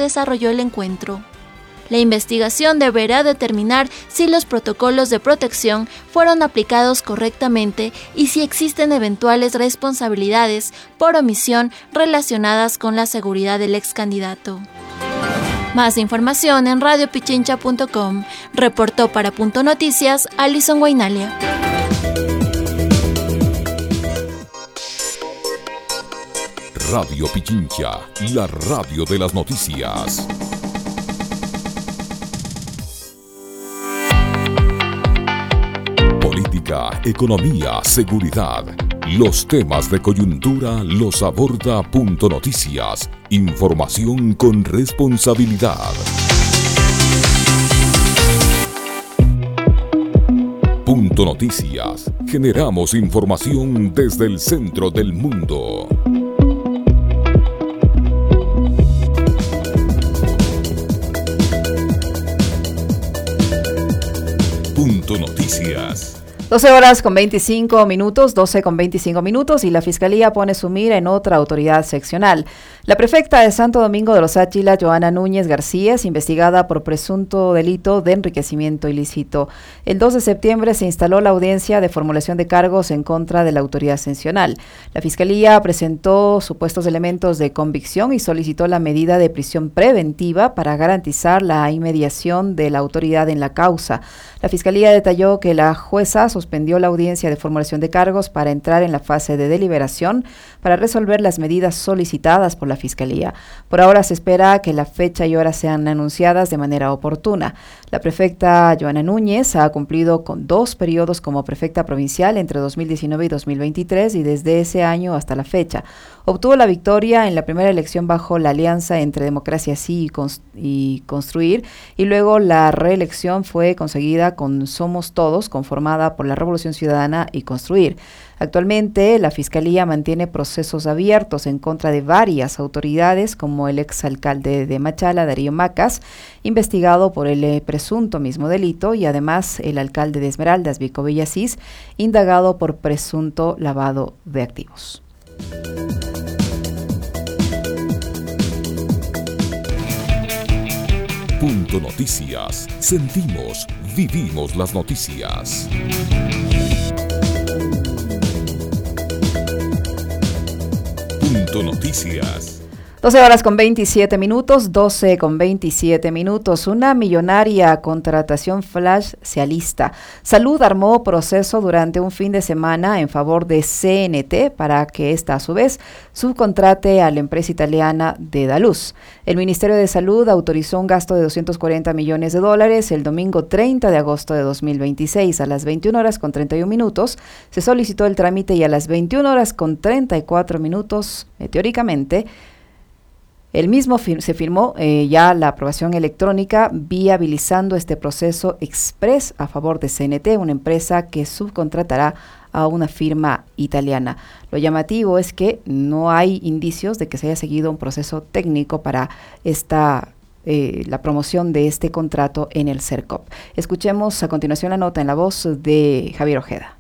desarrolló el encuentro. La investigación deberá determinar si los protocolos de protección fueron aplicados correctamente y si existen eventuales responsabilidades por omisión relacionadas con la seguridad del ex candidato. Más información en radiopichincha.com. Reportó para Punto Noticias, Alison Guainalia. Radio Pichincha, la radio de las noticias. Política, economía, seguridad. Los temas de coyuntura los aborda Punto Noticias. Información con responsabilidad. Punto Noticias. Generamos información desde el centro del mundo. Punto Noticias. 12 horas con 25 minutos, 12 con 25 minutos, y la Fiscalía pone su mira en otra autoridad seccional. La prefecta de Santo Domingo de los Áchila, Joana Núñez García, es investigada por presunto delito de enriquecimiento ilícito. El 2 de septiembre se instaló la audiencia de formulación de cargos en contra de la autoridad seccional. La Fiscalía presentó supuestos elementos de convicción y solicitó la medida de prisión preventiva para garantizar la inmediación de la autoridad en la causa. La Fiscalía detalló que la jueza suspendió la audiencia de formulación de cargos para entrar en la fase de deliberación para resolver las medidas solicitadas por la Fiscalía. Por ahora se espera que la fecha y hora sean anunciadas de manera oportuna. La prefecta Joana Núñez ha cumplido con 2 periodos como prefecta provincial entre 2019 y 2023 y desde ese año hasta la fecha. Obtuvo la victoria en la primera elección bajo la alianza entre Democracia Sí y Construir, y luego la reelección fue conseguida con Somos Todos, conformada por la Revolución Ciudadana y Construir. Actualmente, la Fiscalía mantiene procesos abiertos en contra de varias autoridades, como el exalcalde de Machala, Darío Macas, investigado por el presunto mismo delito, y además el alcalde de Esmeraldas, Vico Villasís, indagado por presunto lavado de activos. Punto Noticias. Sentimos, vivimos las noticias. Punto Noticias. 12 horas con 27 minutos, 12 con 27 minutos. Una millonaria contratación flash se alista. Salud armó proceso durante un fin de semana en favor de CNT para que ésta, a su vez, subcontrate a la empresa italiana Dedalus. El Ministerio de Salud autorizó un gasto de $240 millones el domingo 30 de agosto de 2026. A las 21 horas con 31 minutos se solicitó el trámite y a las 21 horas con 34 minutos, teóricamente, el mismo se firmó ya la aprobación electrónica, viabilizando este proceso express a favor de CNT, una empresa que subcontratará a una firma italiana. Lo llamativo es que no hay indicios de que se haya seguido un proceso técnico para la promoción de este contrato en el CERCOP. Escuchemos a continuación la nota en la voz de Javier Ojeda.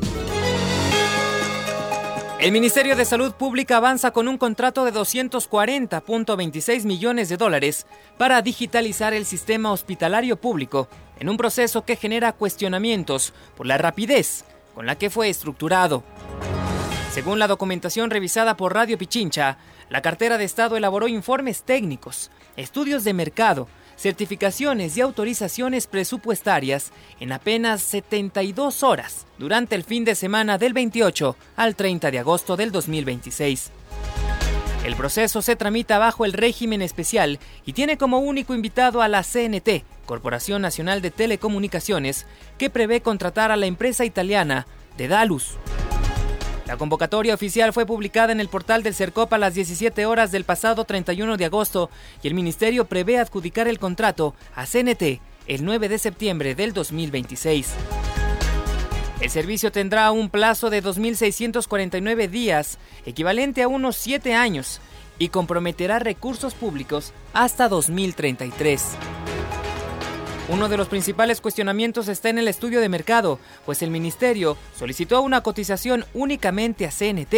El Ministerio de Salud Pública avanza con un contrato de $240.26 millones para digitalizar el sistema hospitalario público en un proceso que genera cuestionamientos por la rapidez con la que fue estructurado. Según la documentación revisada por Radio Pichincha, la cartera de Estado elaboró informes técnicos, estudios de mercado, certificaciones y autorizaciones presupuestarias en apenas 72 horas durante el fin de semana del 28 al 30 de agosto del 2026. El proceso se tramita bajo el régimen especial y tiene como único invitado a la CNT, Corporación Nacional de Telecomunicaciones, que prevé contratar a la empresa italiana Dedalus. La convocatoria oficial fue publicada en el portal del CERCOP a las 17 horas del pasado 31 de agosto y el Ministerio prevé adjudicar el contrato a CNT el 9 de septiembre del 2026. El servicio tendrá un plazo de 2.649 días, equivalente a unos 7 años, y comprometerá recursos públicos hasta 2033. Uno de los principales cuestionamientos está en el estudio de mercado, pues el Ministerio solicitó una cotización únicamente a CNT,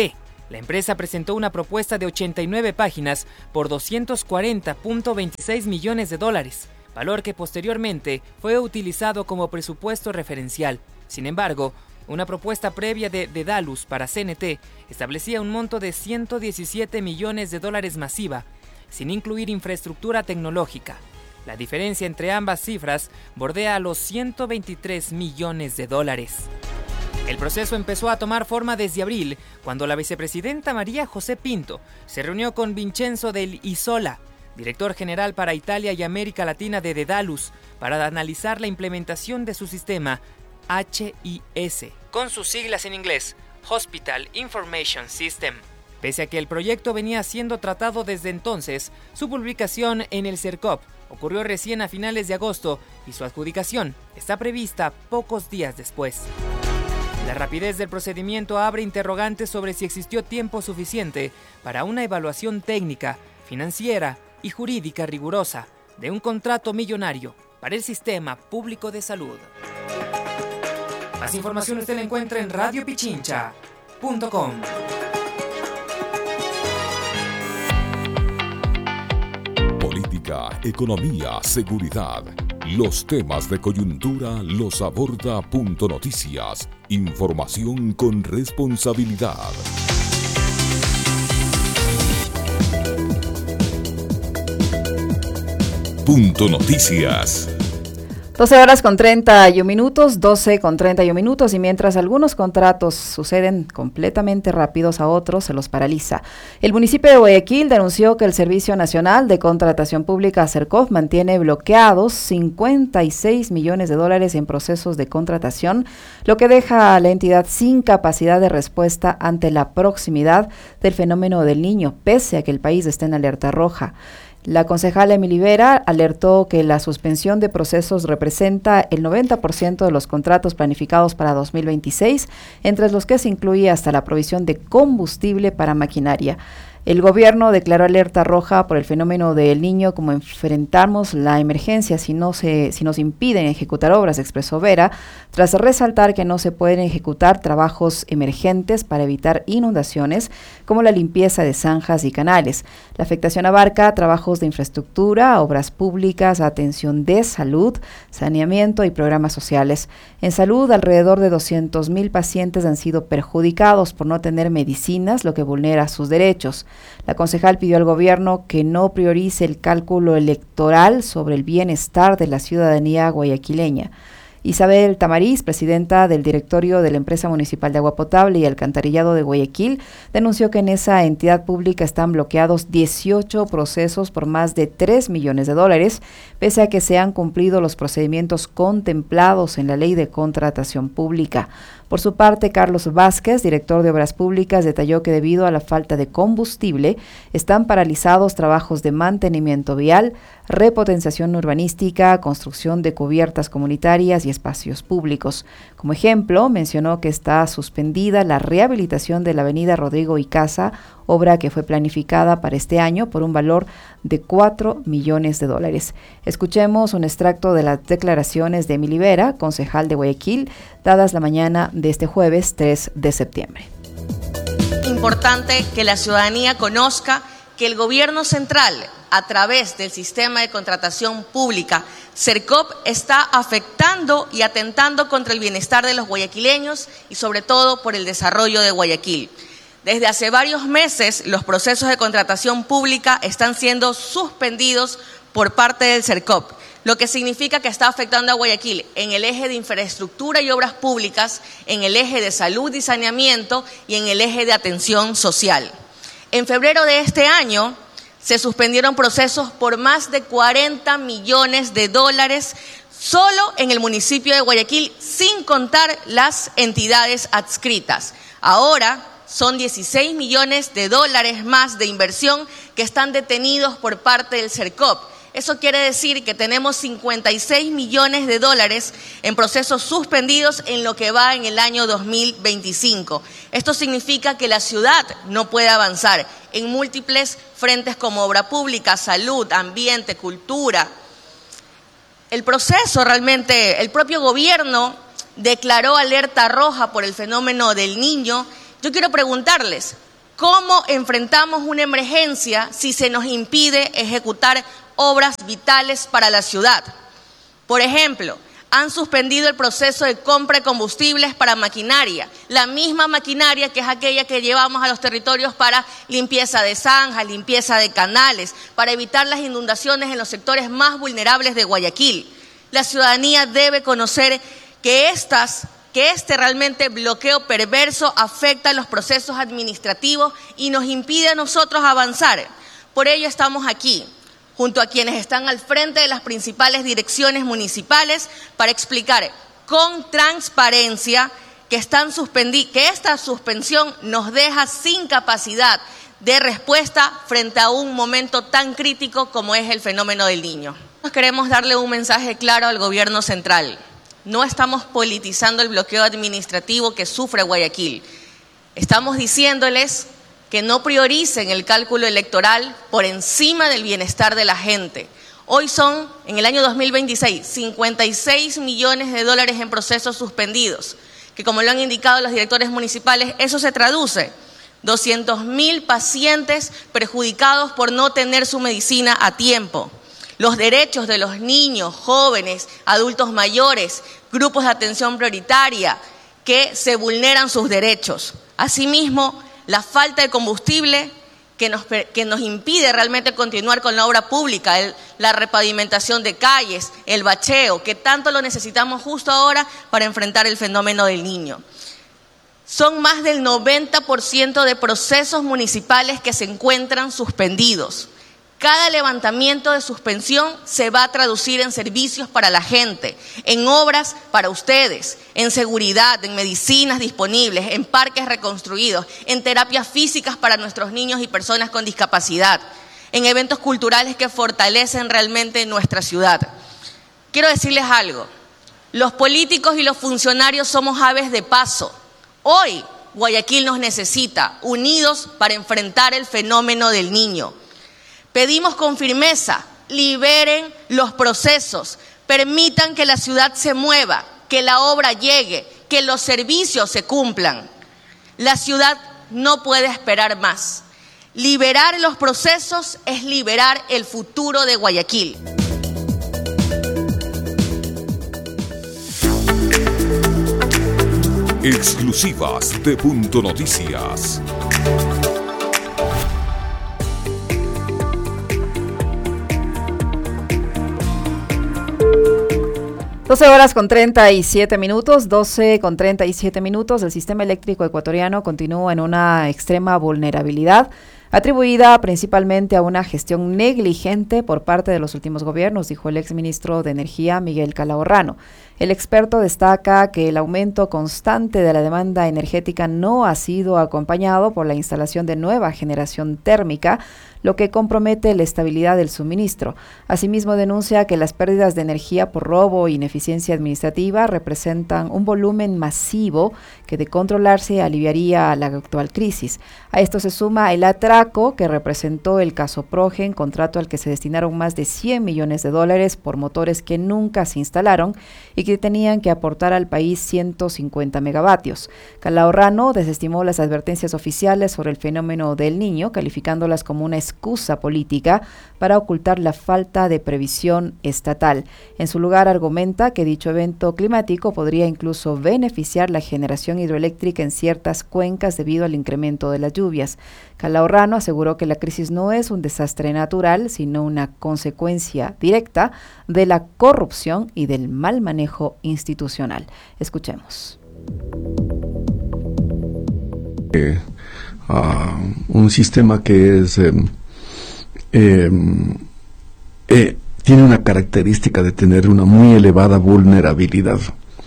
La empresa presentó una propuesta de 89 páginas por $240.26 millones, valor que posteriormente fue utilizado como presupuesto referencial. Sin embargo, una propuesta previa de Dedalus para CNT establecía un monto de $117 millones masiva, sin incluir infraestructura tecnológica. La diferencia entre ambas cifras bordea los $123 millones. El proceso empezó a tomar forma desde abril, cuando la vicepresidenta María José Pinto se reunió con Vincenzo del Isola, director general para Italia y América Latina de Dedalus, para analizar la implementación de su sistema HIS, con sus siglas en inglés, Hospital Information System. Pese a que el proyecto venía siendo tratado desde entonces, su publicación en el CERCOP ocurrió recién a finales de agosto y su adjudicación está prevista pocos días después. La rapidez del procedimiento abre interrogantes sobre si existió tiempo suficiente para una evaluación técnica, financiera y jurídica rigurosa de un contrato millonario para el sistema público de salud. Más información usted la encuentra en radiopichincha.com. Política, economía, seguridad. Los temas de coyuntura los aborda Punto Noticias. Información con responsabilidad. Punto Noticias. 12 horas con 31 minutos, 12 con 31 minutos, y mientras algunos contratos suceden completamente rápidos, a otros se los paraliza. El municipio de Guayaquil denunció que el Servicio Nacional de Contratación Pública, CERCOP, mantiene bloqueados $56 millones en procesos de contratación, lo que deja a la entidad sin capacidad de respuesta ante la proximidad del fenómeno del Niño, pese a que el país está en alerta roja. La concejala Emily Vera alertó que la suspensión de procesos representa el 90% de los contratos planificados para 2026, entre los que se incluye hasta la provisión de combustible para maquinaria. El gobierno declaró alerta roja por el fenómeno del Niño, como enfrentamos la emergencia si nos impiden ejecutar obras, expresó Vera, tras resaltar que no se pueden ejecutar trabajos emergentes para evitar inundaciones, como la limpieza de zanjas y canales. La afectación abarca trabajos de infraestructura, obras públicas, atención de salud, saneamiento y programas sociales. En salud, alrededor de 200,000 pacientes han sido perjudicados por no tener medicinas, lo que vulnera sus derechos. La concejal pidió al gobierno que no priorice el cálculo electoral sobre el bienestar de la ciudadanía guayaquileña. Isabel Tamariz, presidenta del directorio de la Empresa Municipal de Agua Potable y Alcantarillado de Guayaquil, denunció que en esa entidad pública están bloqueados 18 procesos por más de $3 millones, pese a que se han cumplido los procedimientos contemplados en la Ley de Contratación Pública. Por su parte, Carlos Vázquez, director de Obras Públicas, detalló que debido a la falta de combustible, están paralizados trabajos de mantenimiento vial, repotenciación urbanística, construcción de cubiertas comunitarias y espacios públicos. Como ejemplo, mencionó que está suspendida la rehabilitación de la avenida Rodrigo y Casa, obra que fue planificada para este año por un valor de $4 millones. Escuchemos un extracto de las declaraciones de Emily Vera, concejal de Guayaquil, dadas la mañana de este jueves 3 de septiembre. Importante que la ciudadanía conozca que el gobierno central, a través del sistema de contratación pública, CERCOP, está afectando y atentando contra el bienestar de los guayaquileños y sobre todo por el desarrollo de Guayaquil. Desde hace varios meses, los procesos de contratación pública están siendo suspendidos por parte del CERCOP, lo que significa que está afectando a Guayaquil en el eje de infraestructura y obras públicas, en el eje de salud y saneamiento y en el eje de atención social. En febrero de este año se suspendieron procesos por más de $40 millones solo en el municipio de Guayaquil, sin contar las entidades adscritas. Ahora son $16 millones más de inversión que están detenidos por parte del CERCOP. Eso quiere decir que tenemos $56 millones en procesos suspendidos en lo que va en el año 2025. Esto significa que la ciudad no puede avanzar en múltiples frentes como obra pública, salud, ambiente, cultura. El proceso realmente, el propio gobierno declaró alerta roja por el fenómeno del Niño. Yo quiero preguntarles, ¿Cómo enfrentamos una emergencia si se nos impide ejecutar obras vitales para la ciudad? Por ejemplo, han suspendido el proceso de compra de combustibles para maquinaria, la misma maquinaria que es aquella que llevamos a los territorios para limpieza de zanjas, limpieza de canales, para evitar las inundaciones en los sectores más vulnerables de Guayaquil. La ciudadanía debe conocer que este realmente bloqueo perverso afecta a los procesos administrativos y nos impide a nosotros avanzar. Por ello estamos aquí, junto a quienes están al frente de las principales direcciones municipales, para explicar con transparencia que esta suspensión nos deja sin capacidad de respuesta frente a un momento tan crítico como es el fenómeno del Niño. Queremos darle un mensaje claro al gobierno central. No estamos politizando el bloqueo administrativo que sufre Guayaquil. Estamos diciéndoles que no prioricen el cálculo electoral por encima del bienestar de la gente. Hoy son, en el año 2026, 56 millones de dólares en procesos suspendidos, que como lo han indicado los directores municipales, eso se traduce 200.000 pacientes perjudicados por no tener su medicina a tiempo. Los derechos de los niños, jóvenes, adultos mayores, grupos de atención prioritaria, que se vulneran sus derechos. Asimismo, la falta de combustible que nos impide realmente continuar con la obra pública, la repavimentación de calles, el bacheo, que tanto lo necesitamos justo ahora para enfrentar el fenómeno del Niño. Son más del 90% de procesos municipales que se encuentran suspendidos. Cada levantamiento de suspensión se va a traducir en servicios para la gente, en obras para ustedes, en seguridad, en medicinas disponibles, en parques reconstruidos, en terapias físicas para nuestros niños y personas con discapacidad, en eventos culturales que fortalecen realmente nuestra ciudad. Quiero decirles algo, los políticos y los funcionarios somos aves de paso. Hoy Guayaquil nos necesita, unidos para enfrentar el fenómeno del Niño. Pedimos con firmeza, liberen los procesos, permitan que la ciudad se mueva, que la obra llegue, que los servicios se cumplan. La ciudad no puede esperar más. Liberar los procesos es liberar el futuro de Guayaquil. Exclusivas de Punto Noticias. 12 horas con 37 minutos, 12 con 37 minutos. El sistema eléctrico ecuatoriano continúa en una extrema vulnerabilidad, atribuida principalmente a una gestión negligente por parte de los últimos gobiernos, dijo el exministro de Energía, Miguel Calahorrano. El experto destaca que el aumento constante de la demanda energética no ha sido acompañado por la instalación de nueva generación térmica, lo que compromete la estabilidad del suministro. Asimismo, denuncia que las pérdidas de energía por robo e ineficiencia administrativa representan un volumen masivo que, de controlarse, aliviaría la actual crisis. A esto se suma el atraco que representó el caso Progen, contrato al que se destinaron más de 100 millones de dólares por motores que nunca se instalaron y que tenían que aportar al país 150 megavatios. Calahorrano desestimó las advertencias oficiales sobre el fenómeno del Niño, calificándolas como una excusa política para ocultar la falta de previsión estatal. En su lugar, argumenta que dicho evento climático podría incluso beneficiar la generación hidroeléctrica en ciertas cuencas debido al incremento de las lluvias. Calahorrano aseguró que la crisis no es un desastre natural, sino una consecuencia directa de la corrupción y del mal manejo institucional. Escuchemos. Un sistema que es tiene una característica de tener una muy elevada vulnerabilidad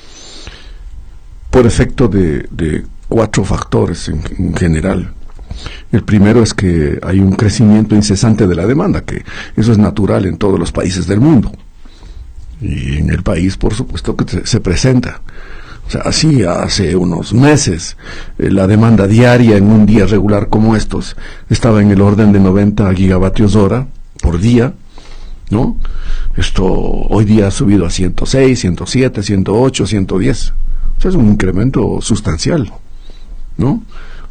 por efecto de 4 factores en general. El primero es que hay un crecimiento incesante de la demanda, que eso es natural en todos los países del mundo. Y en el país, por supuesto, que se presenta. O sea, así hace unos meses, la demanda diaria en un día regular como estos estaba en el orden de 90 gigavatios hora por día, ¿no? Esto hoy día ha subido a 106, 107, 108, 110. O sea, es un incremento sustancial, ¿no?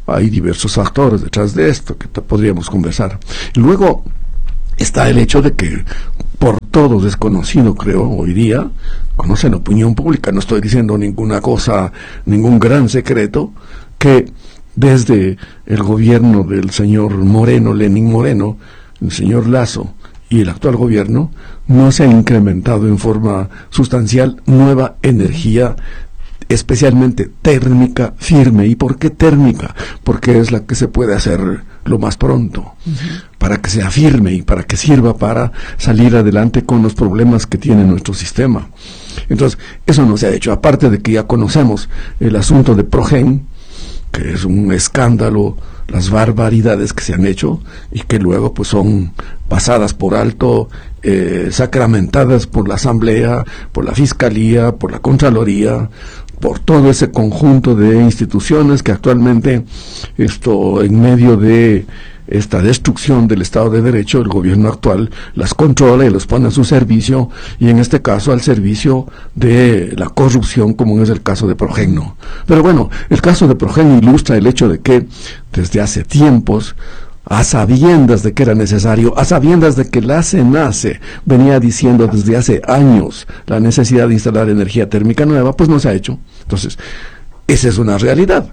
hay diversos factores detrás de esto que podríamos conversar. Y luego está el hecho de que por todos desconocido, creo, hoy día, conocen la opinión pública, no estoy diciendo ninguna cosa, ningún gran secreto, que desde el gobierno del señor Moreno, Lenín Moreno, el señor Lasso y el actual gobierno, no se ha incrementado en forma sustancial nueva energía, especialmente térmica firme. ¿Y por qué térmica? Porque es la que se puede hacer lo más pronto, para que sea firme y para que sirva para salir adelante con los problemas que tiene nuestro sistema. Entonces, eso no se ha hecho, aparte de que ya conocemos el asunto de Progen, que es un escándalo, las barbaridades que se han hecho y que luego pues son pasadas por alto, sacramentadas por la Asamblea, por la Fiscalía, por la Contraloría, por todo ese conjunto de instituciones que actualmente, en medio de esta destrucción del Estado de Derecho, el gobierno actual las controla y los pone a su servicio, y en este caso al servicio de la corrupción, como es el caso de Progen. Pero bueno, el caso de Progen ilustra el hecho de que desde hace tiempos, a sabiendas de que era necesario, a sabiendas de que la CENACE venía diciendo desde hace años la necesidad de instalar energía térmica nueva, pues no se ha hecho. Entonces, esa es una realidad.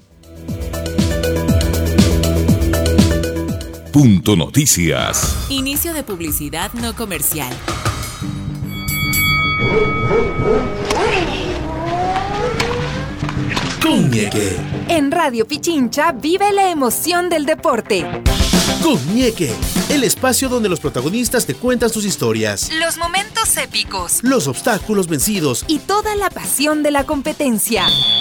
Punto Noticias. Inicio de publicidad no comercial. Coñeque. En Radio Pichincha vive la emoción del deporte. Coñeque, el espacio donde los protagonistas te cuentan sus historias, Los momentos épicos los obstáculos vencidos y toda la pasión de la competencia.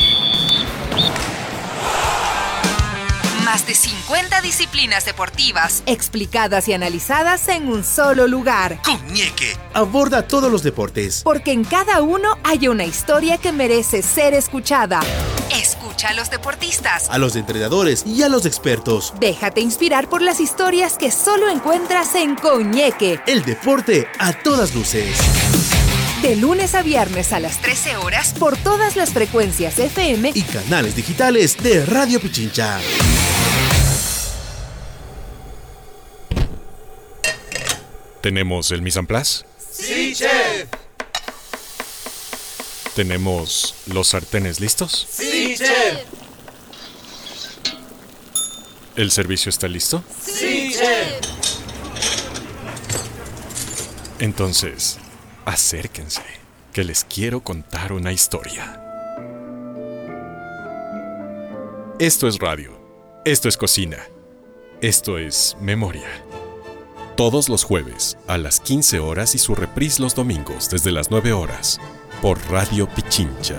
Más de 50 disciplinas deportivas explicadas y analizadas en un solo lugar. Coñeque aborda todos los deportes, Porque en cada uno hay una historia que merece ser escuchada. Escucha a los deportistas. a los entrenadores y a los expertos. Déjate inspirar por las historias que solo encuentras en Coñeque. El deporte a todas luces. De lunes a viernes a las 13 horas por todas las frecuencias FM Y canales digitales de Radio Pichincha. ¿Tenemos el mise en place? ¡Sí, chef! ¿Tenemos los sartenes listos? ¡Sí, chef! ¿El servicio está listo? ¡Sí, chef! Entonces, acérquense, que les quiero contar una historia. Esto es radio, esto es cocina, esto es memoria. Todos los jueves a las 15 horas y su reprise los domingos desde las 9 horas por Radio Pichincha.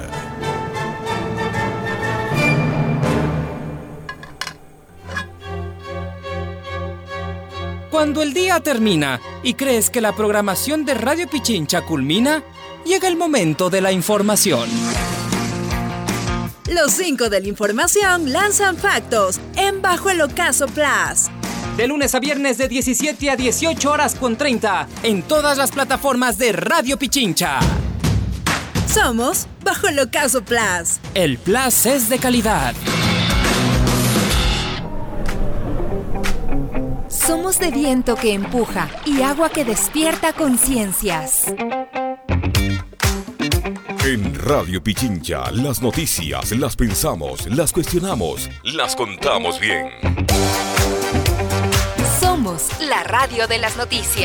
Cuando el día termina y crees que la programación de Radio Pichincha culmina, llega el momento de la información. Los 5 de la información lanzan factos en Bajo el Ocaso Plus. De lunes a viernes de 17 a 18 horas con 30 en todas las plataformas de Radio Pichincha. Somos Bajo el Ocaso Plus. El Plus es de calidad. somos de viento que empuja y agua que despierta conciencias. En Radio Pichincha, las noticias las pensamos, las cuestionamos, las contamos bien. Somos la radio de las noticias.